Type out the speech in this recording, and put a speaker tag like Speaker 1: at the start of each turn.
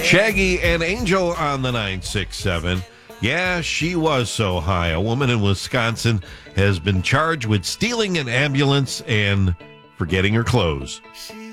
Speaker 1: Shaggy and Angel on the 967. Yeah, she was so high. A woman in Wisconsin has been charged with stealing an ambulance and forgetting her clothes.